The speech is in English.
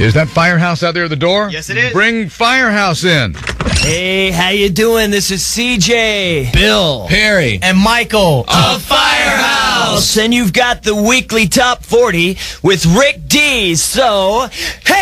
Is that Firehouse out there at the door? Yes, it is. Bring Firehouse in. Hey, how you doing? This is CJ, Bill, Perry, and Michael of Firehouse, and you've got the weekly top 40 with Rick D. So, hey!